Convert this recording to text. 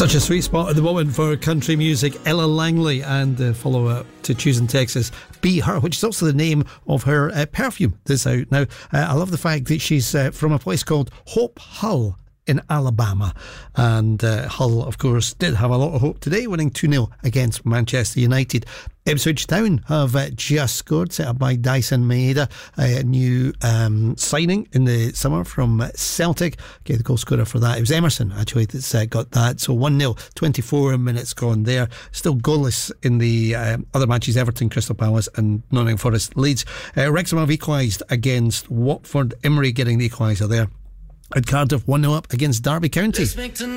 Such a sweet spot at the moment for country music. Ella Langley, and the follow-up to Choosing Texas, Be Her, which is also the name of her perfume that's out now. I love the fact that she's from a place called Hope Hull in Alabama, and Hull, of course, did have a lot of hope today, winning 2-0 against Manchester United. Ipswich Town have just scored, set up by Dyson Maeda, a new signing in the summer from Celtic. Okay, the goal scorer for that, it was Emerson actually that's got that. So 1-0, 24 minutes gone there. Still goalless in the other matches: Everton, Crystal Palace and Nottingham Forest, Leeds. Wrexham have equalised against Watford, Emery getting the equaliser there. And Cardiff 1-0 up against Derby County.